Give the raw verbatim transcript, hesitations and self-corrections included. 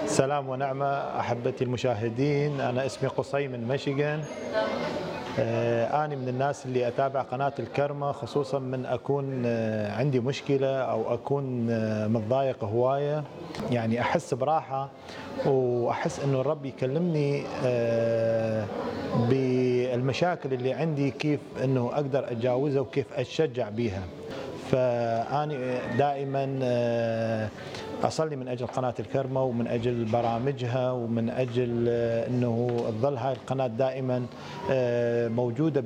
سلام ونعمة أحبتي المشاهدين، أنا اسمي قصي من ميشيغان. آه، أنا من الناس اللي أتابع قناة الكرمة، خصوصا من أكون آه، عندي مشكلة أو أكون آه، متضايق هواية، يعني أحس براحة وأحس إنه الرب يكلمني آه، بالمشاكل اللي عندي، كيف إنه أقدر أتجاوزها وكيف أتشجع بيها. فأنا دائما آه، أصلي من أجل قناة الكرمة ومن أجل برامجها ومن أجل آه، أنه تظل هاي القناة دائما آه، موجودة